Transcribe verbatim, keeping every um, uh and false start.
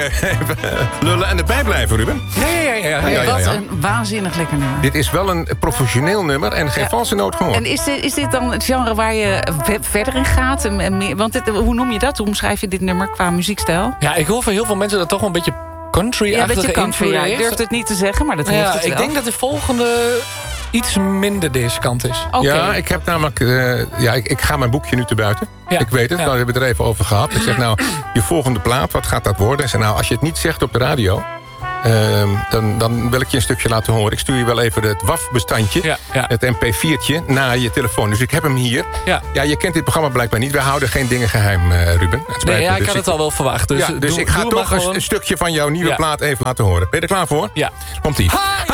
Even lullen en erbij blijven, Ruben. Ja, ja, ja. ja, ja, ja. Wat een waanzinnig lekker nummer. Dit is wel een professioneel nummer en geen Ja. valse noot gehoord. En is dit, is dit dan het genre waar je ve- verder in gaat? En, en meer, want dit, hoe noem je dat? Hoe omschrijf je dit nummer qua muziekstijl? Ja, ik hoor van heel veel mensen dat toch wel een beetje country-achtige Ja, beetje country. invloed Ja. Ik heeft. durf het niet te zeggen, maar dat heeft Ja, het ik wel. denk dat de volgende iets minder deze kant is. Oké. Ja, ik heb namelijk... Uh, ja, ik, ik ga mijn boekje nu te buiten. Ja. Ik weet het, Ja. nou, we hebben het er even over gehad. Ik zeg nou, je volgende plaat, wat gaat dat worden? Ik zeg nou, als je het niet zegt op de radio... Uh, dan, dan wil ik je een stukje laten horen. Ik stuur je wel even het W A F-bestandje, Ja, ja. het M P viertje, naar je telefoon. Dus ik heb hem hier. Ja. Ja, je kent dit programma blijkbaar niet. We houden geen dingen geheim, uh, Ruben. Het spijt Nee, me. ja, ik Dus had het al wel verwacht. Dus, ja, dus doe, ik ga doe maar toch een, gewoon. een stukje van jouw nieuwe Ja. plaat even laten horen. Ben je er klaar voor? Ja. Komt-ie.